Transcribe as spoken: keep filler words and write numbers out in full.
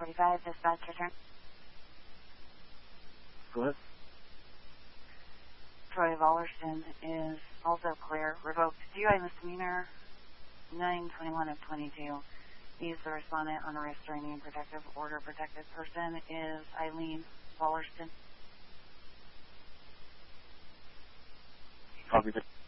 forty-five, dispatch return. Go ahead. Troy Wallerston is also clear. Revoked D U I misdemeanor nine twenty-one of twenty-two. He's the respondent on a restraining protective order. Protected person is Eileen Wallerston. Copy that.